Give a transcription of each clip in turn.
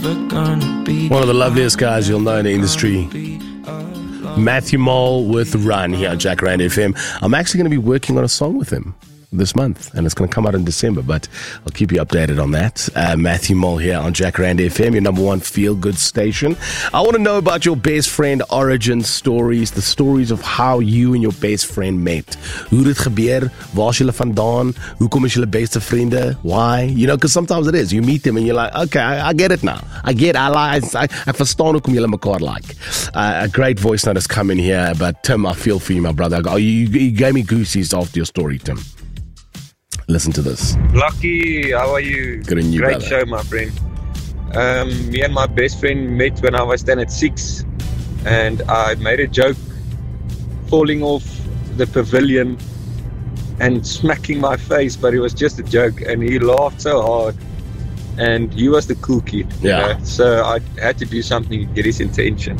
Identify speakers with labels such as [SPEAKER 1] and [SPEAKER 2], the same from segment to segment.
[SPEAKER 1] One of the loveliest guys you'll know in the industry. Matthew Mole with Run here on Jacaranda FM. I'm actually going to be working on a song with him this month, and it's going to come out in December, but I'll keep you updated on that. Matthew Mole here on Jacaranda FM, your number one feel-good station. I want to know about your best friend origin stories, the stories of how you and your best friend met. Hoe dit gebeur, waar is julle vandaan, hoekom is julle beste vriende, why? You know, because sometimes it is. You meet them and you're like, okay, I get it now. I verstaan hoekom julle mekaar like. A great voice note has come in here, but Tim, I feel for you, my brother. You gave me goosies after your story, Tim. Listen to this.
[SPEAKER 2] Lucky, how are you?
[SPEAKER 1] Good on you,
[SPEAKER 2] Great
[SPEAKER 1] brother.
[SPEAKER 2] show, my friend. Me and my best friend met when I was then at 6, and I made a joke falling off the pavilion and smacking my face, but it was just a joke, and he laughed so hard, and he was the cool kid.
[SPEAKER 1] Yeah.
[SPEAKER 2] You know? So I had to do something to get his attention,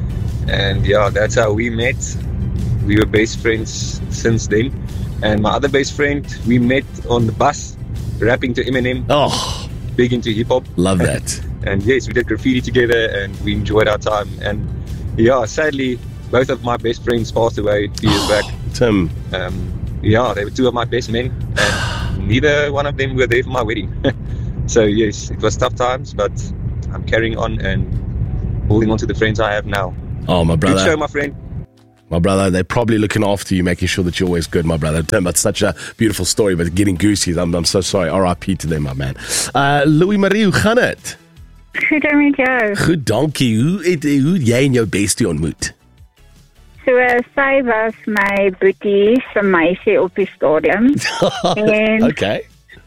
[SPEAKER 2] and yeah, that's how we met. We were best friends since then. And my other best friend, we met on the bus, rapping to Eminem.
[SPEAKER 1] Oh,
[SPEAKER 2] big into hip-hop.
[SPEAKER 1] love that.
[SPEAKER 2] And yes, we did graffiti together and we enjoyed our time. And yeah, sadly, both of my best friends passed away 2 years back.
[SPEAKER 1] Tim.
[SPEAKER 2] Yeah, they were two of my best men. And neither one of them were there for my wedding. So yes, it was tough times, but I'm carrying on and holding on to the friends I have now.
[SPEAKER 1] Oh, my brother.
[SPEAKER 2] Good show, my friend.
[SPEAKER 1] My brother, they're probably looking after you, making sure that you're always good, my brother. Tim, that's such a beautiful story, but getting goosies, I'm so sorry. R.I.P. to them, my man. Louis Marie, hoe gaan het?
[SPEAKER 3] Goed met jou.
[SPEAKER 1] Goed, dankie. Hoe het jy en jou bestie ontmoet?
[SPEAKER 3] So, sy was my boetie se meisie op die stadium. En
[SPEAKER 1] Okay.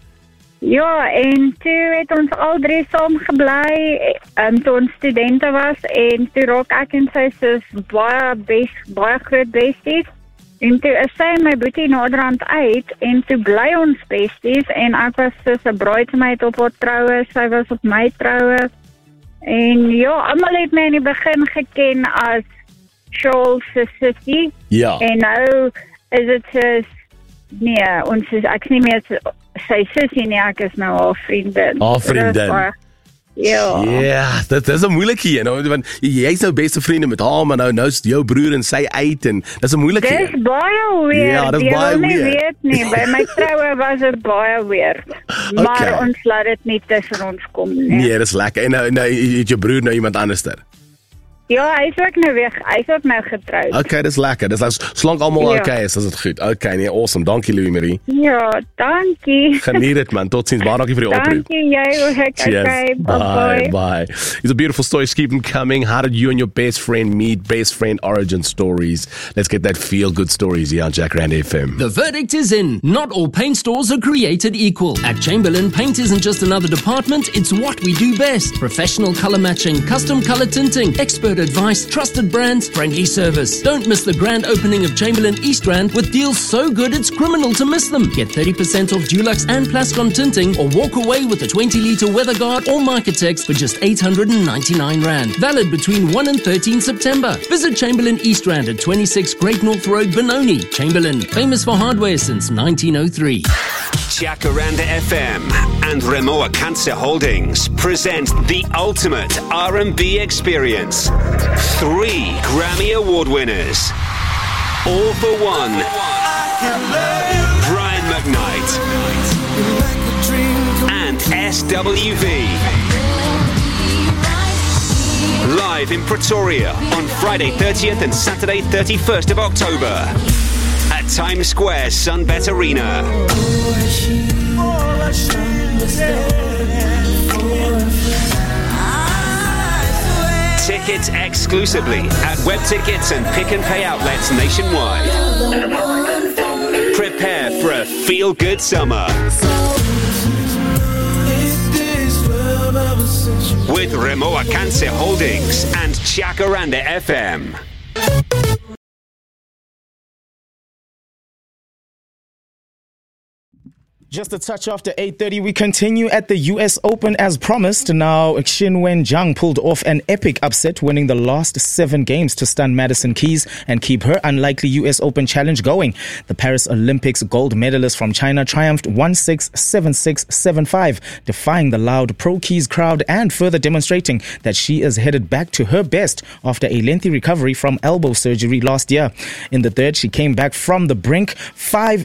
[SPEAKER 3] ja, en toe het ons al drie saam gebly, toe ons studente was, en toe raak ek en sy soos baie groot besties. En toe is sy en my boetie naderhand uit, en toe bly ons besties, en ek was soos 'n bruidsmeid op haar troue, sy was op my troue. En ja, almal het my in die begin geken as Charles se sussie.
[SPEAKER 1] Ja.
[SPEAKER 3] En nou is dit soos, nee, ek is nie meer sy sussie nie, ek is nou haar vriendin.
[SPEAKER 1] Haar vriendin.
[SPEAKER 3] Ja.
[SPEAKER 1] Ja, dit is 'n moeilike een, want jy's nou beste vriende met haar, maar nou is jou broer en sy uit, en dis 'n moeilike een.
[SPEAKER 3] Dis baie weird.
[SPEAKER 1] Ja, dis
[SPEAKER 3] Jy
[SPEAKER 1] baie
[SPEAKER 3] wil nie
[SPEAKER 1] weird.
[SPEAKER 3] weet nie, by my troue was dit baie weird. Maar
[SPEAKER 1] Okay.
[SPEAKER 3] ons laat dit nie tussen ons kom nie.
[SPEAKER 1] Nee, dis lekker. En nou het jou broer nou iemand anderster.
[SPEAKER 3] Ja, hy is ook nou getroud.
[SPEAKER 1] Okay, dis lekker. Dis solank almal
[SPEAKER 3] Ja.
[SPEAKER 1] okay is dit goed. Okay, nee, awesome. Dankie, Louis Marie.
[SPEAKER 3] Ja, dankie.
[SPEAKER 1] Geniet dit, man. Totsiens. Baie dankie vir die oproep.
[SPEAKER 3] Dankie, jy ook.
[SPEAKER 1] Cheers.
[SPEAKER 3] Okay, bye.
[SPEAKER 1] Bye. It's a beautiful story. Keep them coming. How did you and your best friend meet? Best friend origin stories. Let's get that feel-good stories here on Jacaranda FM.
[SPEAKER 4] The verdict is in. Not all paint stores are created equal. At Chamberlain, paint isn't just another department, it's what we do best. Professional color matching, custom color tinting, expert advice, trusted brands, friendly service. Don't miss the grand opening of Chamberlain East Rand with deals so good it's criminal to miss them. Get 30% off Dulux and Plascon tinting, or walk away with a 20-litre WeatherGuard or Microtex for just 899 Rand. Valid between 1 and 13 September. Visit Chamberlain East Rand at 26 Great North Road, Benoni. Chamberlain, famous for hardware since 1903.
[SPEAKER 5] Jacaranda FM and Remoa Cancer Holdings present the ultimate R&B experience. 3 Grammy Award winners. All for one. Brian McKnight and SWV. Live in Pretoria on Friday 30th and Saturday 31st of October at Times Square Sunbet Arena. Tickets exclusively at web tickets and pick and pay outlets nationwide. Prepare for a feel-good summer with Remoa Cancer Holdings and Jacaranda FM.
[SPEAKER 6] Just a touch after 8:30, we continue at the US Open as promised. Now, Qinwen Zhang pulled off an epic upset, winning the last 7 games to stun Madison Keys and keep her unlikely US Open challenge going. The Paris Olympics gold medalist from China triumphed 1-6, 7-6, 7-5, defying the loud pro-Keys crowd and further demonstrating that she is headed back to her best after a lengthy recovery from elbow surgery last year. In the third, she came back from the brink, 5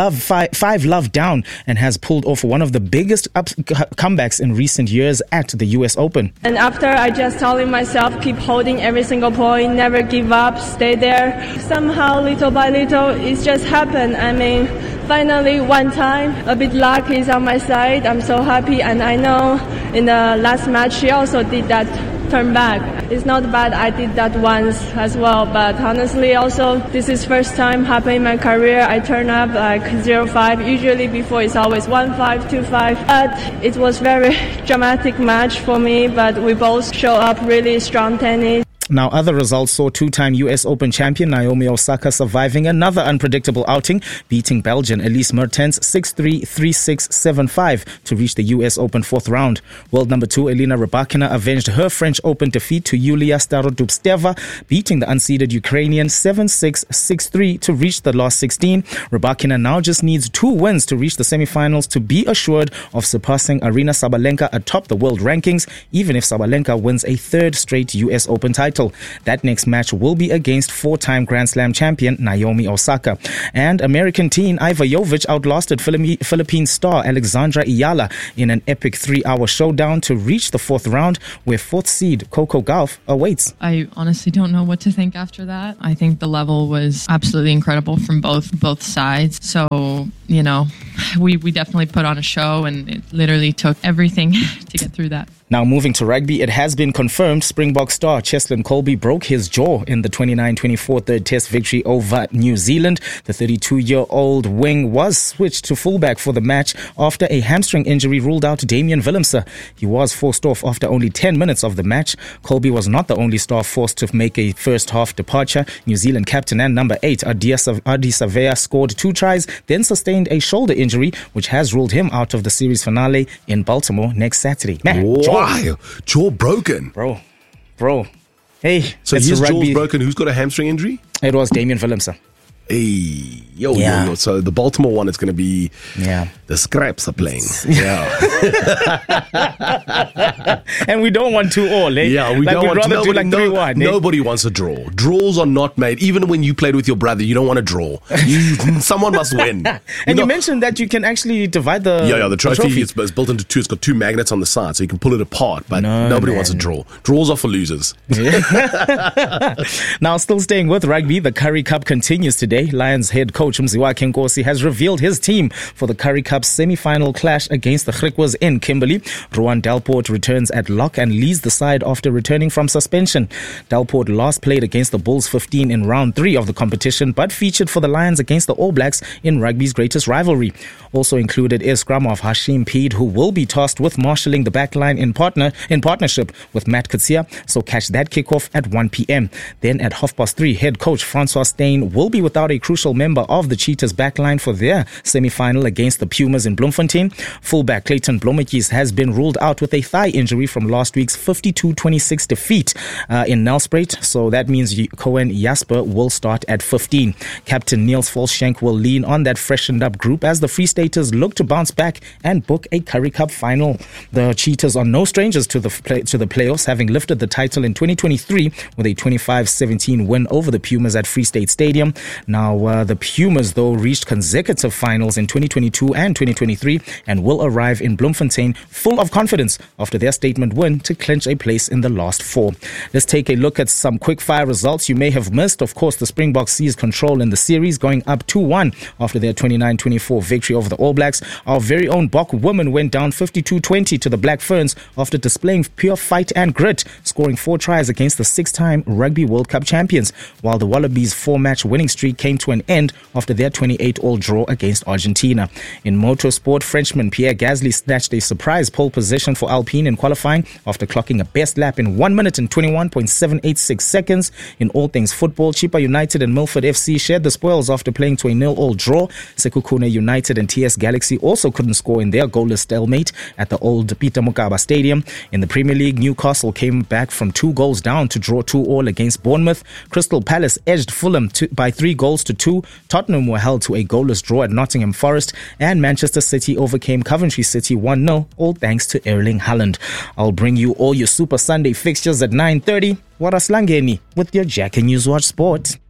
[SPEAKER 6] love down, and has pulled off one of the biggest comebacks in recent years at the US Open.
[SPEAKER 7] And after, I just telling myself, keep holding every single point, never give up, stay there. Somehow, little by little, it's just happened. I mean, finally, one time, a bit luck is on my side. I'm so happy, and I know in the last match, she also did that turn back. It's not bad, I did that once as well, but honestly also this is first time happen in my career. I turn up like 0-5. Usually before it's always 1-5, 2-5, but it was very dramatic match for me, but we both show up really strong tennis.
[SPEAKER 6] Now, other results saw two-time US Open champion Naomi Osaka surviving another unpredictable outing, beating Belgian Elise Mertens 6-3, 3-6, 7-5 to reach the US Open fourth round. World number 2 Elena Rybakina avenged her French Open defeat to Yulia Starodubtseva, beating the unseeded Ukrainian 7-6, 6-3 to reach the last 16. Rybakina now just needs 2 wins to reach the semifinals to be assured of surpassing Aryna Sabalenka atop the world rankings, even if Sabalenka wins a 3rd straight US Open title. That next match will be against 4-time Grand Slam champion Naomi Osaka. And American teen Iva Jovic outlasted Philippine star Alexandra Ayala in an epic 3-hour showdown to reach the 4th round, where 4th seed Coco Gauff awaits.
[SPEAKER 8] I honestly don't know what to think after that. I think the level was absolutely incredible from both sides. So, you know, we definitely put on a show, and it literally took everything to get through that.
[SPEAKER 6] Now, moving to rugby, it has been confirmed Springbok star Cheslin Kolbe broke his jaw in the 29-24 third test victory over New Zealand. The 32-year-old wing was switched to fullback for the match after a hamstring injury ruled out Damian Willemse. He was forced off after only 10 minutes of the match. Kolbe was not the only star forced to make a first-half departure. New Zealand captain and number 8 Adi Savea scored 2 tries, then sustained a shoulder injury, which has ruled him out of the series finale in Baltimore next Saturday. Man,
[SPEAKER 1] jaw broken.
[SPEAKER 6] Bro. Hey,
[SPEAKER 1] so his jaw's broken. Who's got a hamstring injury?
[SPEAKER 6] It was Damian Willemse.
[SPEAKER 1] Hey, yo. So the Baltimore one is going to be the Scraps are playing.
[SPEAKER 6] And we don't want 2-all, eh?
[SPEAKER 1] Yeah, we don't want to. Nobody wants a draw. Draws are not made. Even when you played with your brother, you don't want to draw. Someone must win.
[SPEAKER 6] And you mentioned that you can actually divide the
[SPEAKER 1] the trophy. It's built into 2. It's got 2 magnets on the side, so you can pull it apart. But nobody wants a draw. Draws are for losers.
[SPEAKER 6] Now, still staying with rugby, the Currie Cup continues today. Lions head coach Mziwakhe Nkosi has revealed his team for the Currie Cup semi-final clash against the Griquas in Kimberley. Rowan Delport returns at lock and leads the side after returning from suspension. Delport last played against the Bulls 15 in round 3 of the competition, but featured for the Lions against the All Blacks in rugby's greatest rivalry. Also included is scrum of Hashim Peed, who will be tasked with marshalling the backline in partnership with Matt Katsia. So catch that kickoff at 1 p.m. Then at 3:30, head coach Francois Steyn will be without a crucial member of the Cheetahs backline for their semi-final against the Pumas in Bloemfontein. Fullback Clayton Blommetjies has been ruled out with a thigh injury from last week's 52-26 defeat in Nelspruit. So that means Cohen Jasper will start at 15. Captain Niels Volshank will lean on that freshened up group as the Free Staters look to bounce back and book a Currie Cup final. The Cheetahs are no strangers to the playoffs, having lifted the title in 2023 with a 25-17 win over the Pumas at Free State Stadium. Now, the Pumas, though, reached consecutive finals in 2022 and 2023 and will arrive in Bloemfontein full of confidence after their statement win to clinch a place in the last 4. Let's take a look at some quick-fire results you may have missed. Of course, the Springboks seized control in the series, going up 2-1 after their 29-24 victory over the All Blacks. Our very own Bok women went down 52-20 to the Black Ferns after displaying pure fight and grit, scoring 4 tries against the 6-time Rugby World Cup champions, while the Wallabies' 4-match winning streak came to an end after their 28-all draw against Argentina. In motorsport, Frenchman Pierre Gasly snatched a surprise pole position for Alpine in qualifying after clocking a best lap in 1 minute and 21.786 seconds. In all things football, Chippa United and Milford FC shared the spoils after playing to a 0-all draw. Sekhukhune United and TS Galaxy also couldn't score in their goalless stalemate at the old Peter Mokaba Stadium. In the Premier League, Newcastle came back from 2 goals down to draw 2-all against Bournemouth. Crystal Palace edged Fulham by 3 goals to 2. Tottenham were held to a goalless draw at Nottingham Forest, and Manchester City overcame Coventry City 1-0, all thanks to Erling Haaland. I'll bring you all your Super Sunday fixtures at 9:30. Waraslangeni with your Jack and Newswatch Sport.